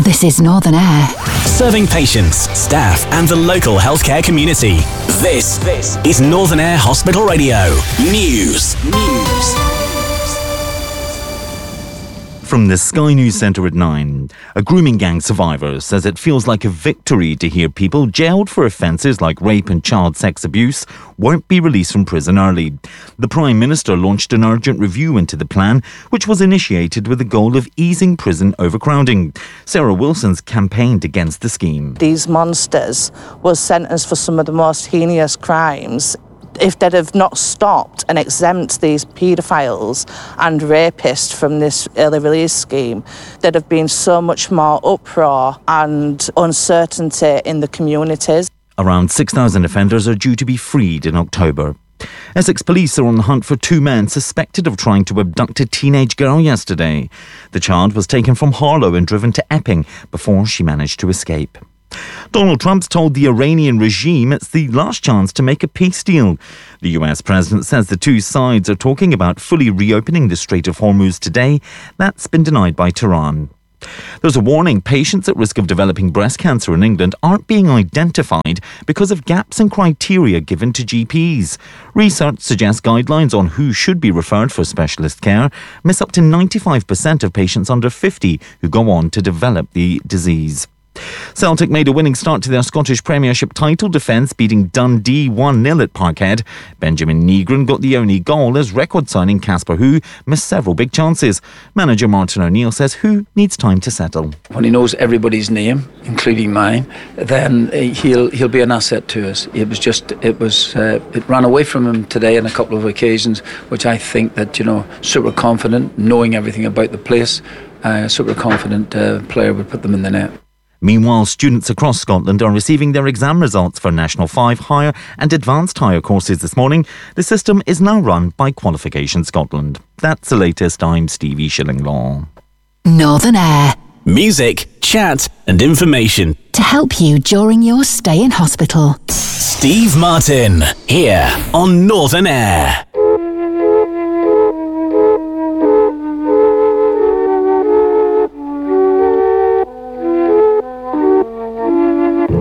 This is Northern Air. Serving patients, staff and the local healthcare community. This is Northern Air Hospital Radio. News. From the Sky News Centre at 9, a grooming gang survivor says it feels like a victory to hear people jailed for offences like rape and child sex abuse won't be released from prison early. The Prime Minister launched an urgent review into the plan, which was initiated with the goal of easing prison overcrowding. Sarah Wilson's campaigned against the scheme. These monsters were sentenced for some of the most heinous crimes. If they'd have not stopped and exempt these paedophiles and rapists from this early release scheme, there'd have been so much more uproar and uncertainty in the communities. Around 6,000 offenders are due to be freed in October. Essex police are on the hunt for two men suspected of trying to abduct a teenage girl yesterday. The child was taken from Harlow and driven to Epping before she managed to escape. Donald Trump's told the Iranian regime it's the last chance to make a peace deal. The US president says the two sides are talking about fully reopening the Strait of Hormuz today. That's been denied by Tehran. There's a warning: patients at risk of developing breast cancer in England aren't being identified because of gaps in criteria given to GPs. Research suggests guidelines on who should be referred for specialist care miss up to 95% of patients under 50 who go on to develop the disease. Celtic made a winning start to their Scottish Premiership title defence, beating Dundee 1-0 at Parkhead. Benjamin Negron got the only goal as record signing Casper Hu missed several big chances. Manager Martin O'Neill says Hu needs time to settle. When he knows everybody's name, including mine, then he'll be an asset to us. It ran away from him today on a couple of occasions, which I think that, super confident, knowing everything about the place, super confident player would put them in the net. Meanwhile, students across Scotland are receiving their exam results for National 5 higher and advanced higher courses this morning. The system is now run by Qualification Scotland. That's the latest. I'm Stevie Shillinglaw. Northern Air. Music, chat and information To help you during your stay in hospital. Steve Martin, here on Northern Air.